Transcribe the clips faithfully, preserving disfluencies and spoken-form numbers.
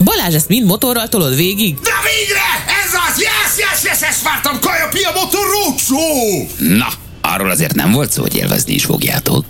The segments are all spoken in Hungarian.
Balázs, ezt mind motorral tolod végig? De végre! Ez az! Yes, yes, yes, ezt vártam! Kaja Pia Motor Roadshow! Na, arról azért nem volt szó, hogy élvezni is fogjátok.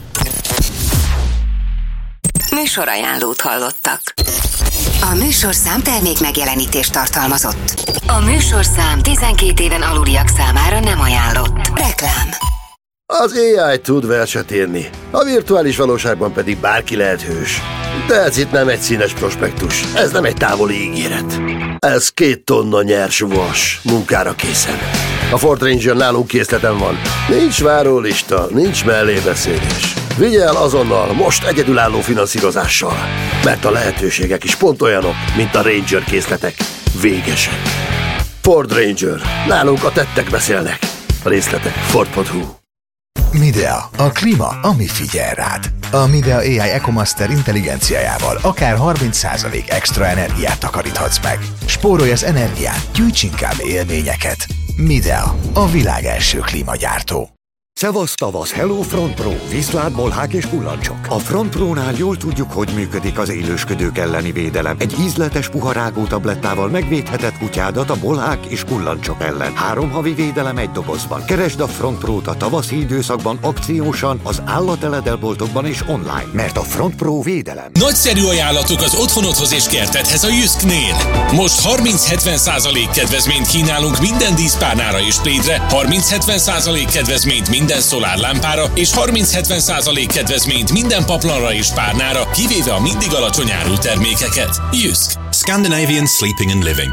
Műsorajánlót hallottak. A műsorszám termék megjelenítést tartalmazott. A műsorszám tizenkét éven aluliak számára nem ajánlott. Reklám. Az á i tud verset írni, a virtuális valóságban pedig bárki lehet hős. De ez itt nem egy színes prospektus, ez nem egy távoli ígéret. Ez két tonna nyers vas, munkára készen. A Ford Ranger nálunk készleten van. Nincs várólista, nincs mellébeszélés. Vigye el azonnal, most egyedülálló finanszírozással. Mert a lehetőségek is pont olyanok, mint a Ranger készletek. Végesek. Ford Ranger. Nálunk a tettek beszélnek. A részletek ford pont hu. Midea, a klíma, ami figyel rád. A Midea á i EcoMaster intelligenciájával akár harminc százalék extra energiát takaríthatsz meg. Spórolj az energián, gyűjts inkább élményeket. Midea, a világ első klímagyártó. Szevasz tavasz, Hello Front Pro, viszlát, bolhák és kullancsok. A Front Pro-nál jól tudjuk, hogy működik az élősködők elleni védelem. Egy ízletes puha rágó tablettával megvédheted kutyádat a bolhák és kullancsok ellen. Három havi védelem egy dobozban. Keresd a Front Pro-t a tavaszi időszakban akciósan, az állateledelboltokban és online, mert a Front Pro védelem. Nagyszerű ajánlatok az otthonodhoz és kertedhez a Jysknél. Most harminc-hetven százalék kedvezményt kínálunk minden díszpárnára és plédre, harminc-hetven százalék kedvezményt minden szolárlámpára és harminc-hetven százalék kedvezményt minden paplanra és párnára, kivéve a mindig alacsony árú termékeket. Jysk. Scandinavian Sleeping and Living.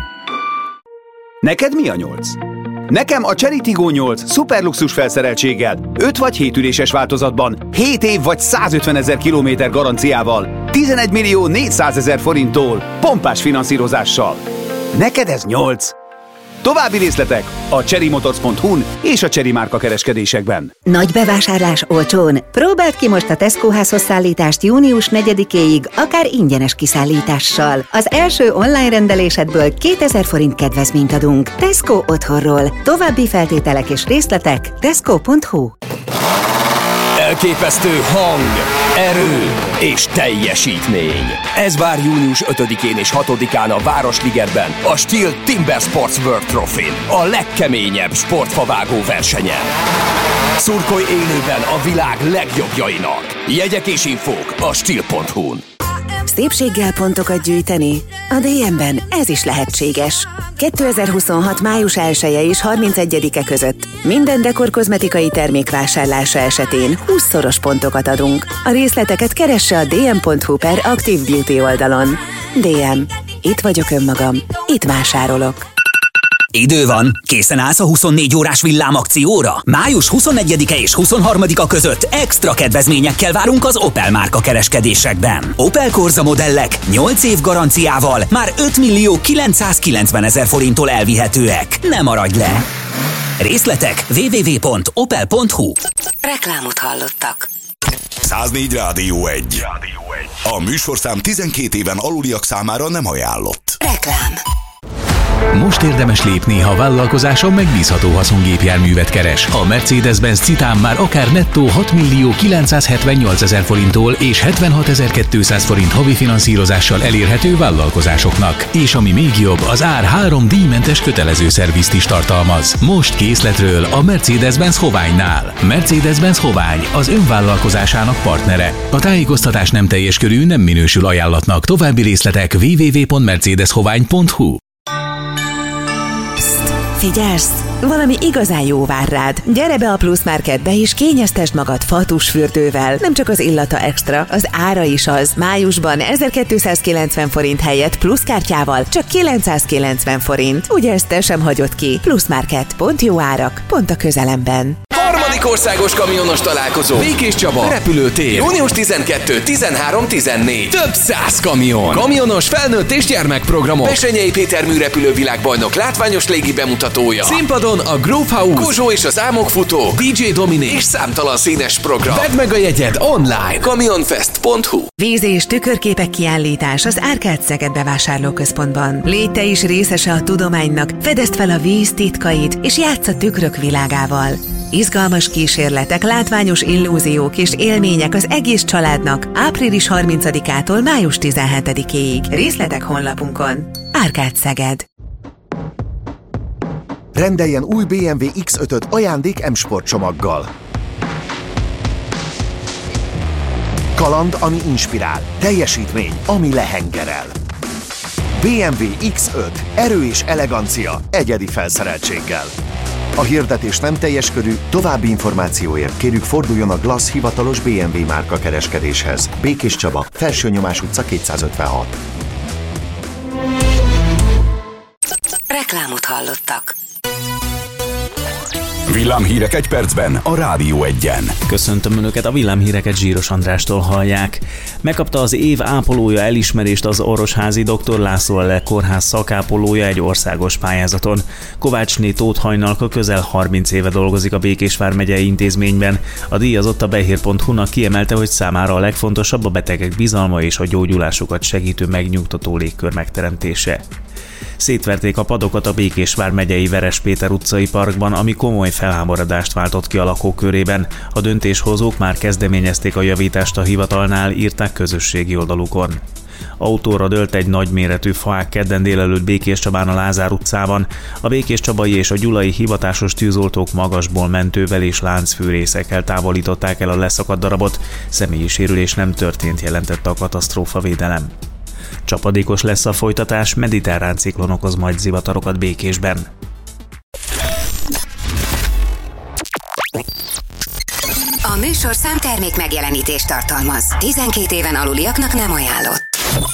Neked mi a nyolc? Nekem a Chery Tiggo nyolc szuperluxus felszereltséggel, öt vagy hét üléses változatban, hét év vagy százötven ezer kilométer garanciával, tizenegy millió négyszázezer forinttól, pompás finanszírozással. Neked ez nyolc. További részletek a cherrymotors pont hu-n és a Chery márka kereskedésekben. Nagy bevásárlás olcsón. Próbáld ki most a Tesco házhoz szállítást június negyedikéig, akár ingyenes kiszállítással. Az első online rendelésedből kétezer forint kedvezményt adunk. Tesco otthonról. További feltételek és részletek tesco pont hu. Elképesztő hang, erő és teljesítmény. Ez vár június ötödikén és hatodikán a Városligetben, a Steel Timber Sports World Trophy-n, a legkeményebb sportfavágó versenyen. Szurkolj élőben a világ legjobbjainak. Jegyek és infók a steel pont hu-n. Szépséggel pontokat gyűjteni? A dé em-ben ez is lehetséges. kétezer-huszonhat május elseje és harmincegyedike között minden dekor kozmetikai termék vásárlása esetén húszszoros pontokat adunk. A részleteket keresse a dm pont hu per Active Beauty oldalon. dé em. Itt vagyok önmagam. Itt vásárolok. Idő van, készen állsz a huszonnégy órás villámakcióra? május huszonegyedike és huszonharmadika között extra kedvezményekkel várunk az Opel márka kereskedésekben. Opel Corsa modellek nyolc év garanciával már öt millió kilencszázkilencvenezer forinttól elvihetőek. Ne maradj le! Részletek double-u double-u double-u pont opel pont hu. Reklámot hallottak. száznégy Rádió egy. A műsorszám tizenkét éven aluliak számára nem ajánlott. Reklám. Most érdemes lépni, ha vállalkozáson megbízható haszongépjárművet keres. A Mercedes-Benz Citan már akár nettó hat millió kilencszázhetvennyolcezer forinttól és hetvenhatezer-kétszáz forint havi finanszírozással elérhető vállalkozásoknak. És ami még jobb, az ár három díjmentes kötelező szervizt is tartalmaz. Most készletről a Mercedes-Benz Hoványnál. Mercedes-Benz Hovány az önvállalkozásának partnere. A tájékoztatás nem teljes körű, nem minősül ajánlatnak. További részletek double-u double-u double-u pont mercedes hovány pont hu. Figyelsz! Valami igazán jó vár rád. Gyere be a Plus Marketbe és kényeztesd magad fatusfürdővel. Nem csak az illata extra, az ára is az. Májusban ezerkétszázkilencven forint helyett Plus kártyával csak kilencszázkilencven forint. Ugye ezt te sem hagyod ki? Plus Market. Pont jó árak. Pont a közelemben. Harmadik országos kamionos találkozó. Békés Csaba. Repülőtér. június tizenkettő, tizenhárom, tizennégy. Több száz kamion. Kamionos felnőtt és gyermekprogramok. Besenyei Péter műrepülő világbajnok látványos légi bemutatója. Színpadon a Groove House, Kozsó és az Álmokfutó, dé dzsé Dominik és számtalan színes program. Vedd meg a jegyed online. kamionfest pont hu. Víz- és tükörképek kiállítás az Árkád Szeged bevásárlóközpontban. Légy te is részese a tudománynak, fedezd fel a víz titkait és játsz a tükrök világával. Izgalmas kísérletek, látványos illúziók és élmények az egész családnak április harmincadikától május tizenhetedikéig. Részletek honlapunkon. Árkád Szeged. Rendeljen új bé em vé iksz ötöt ajándék M-Sport csomaggal. Kaland, ami inspirál. Teljesítmény, ami lehengerel. bé em vé iksz öt. Erő és elegancia egyedi felszereltséggel. A hirdetés nem teljes körű, további információért kérjük forduljon a Glass hivatalos bé em vé márka kereskedéshez. Békés Csaba, Felsőnyomás utca kétszázötvenhat. Reklámot hallottak. Villámhírek egy percben a Rádió egyen. Köszöntöm Önöket, a villámhíreket Zsíros Andrástól hallják. Megkapta az év ápolója elismerést az Orosházi dr. László Lelek kórház szakápolója egy országos pályázaton. Kovácsné Tóth Hajnalka közel harminc éve dolgozik a Békés vármegyei intézményben. A díjazott a behír pont hu-nak kiemelte, hogy számára a legfontosabb a betegek bizalma és a gyógyulásukat segítő megnyugtató légkör megteremtése. Szétverték a padokat a Békés vármegyei Veres Péter utcai parkban, ami komoly felháborodást váltott ki a lakók körében. A döntéshozók már kezdeményezték a javítást a hivatalnál, írták közösségi oldalukon. Autóra dőlt egy nagyméretű faák kedden délelőtt Békéscsabán a Lázár utcában. A békéscsabai és a gyulai hivatásos tűzoltók magasból mentővel és láncfűrészekkel távolították el a leszakadt darabot. Személyi sérülés nem történt, jelentette a katasztrófavédelem. Csapadékos lesz a folytatás, mediterrán ciklon okoz majd zivatarokat Békésben. A műsorszám termék megjelenítést tartalmaz. tizenkét éven aluliaknak nem ajánlott.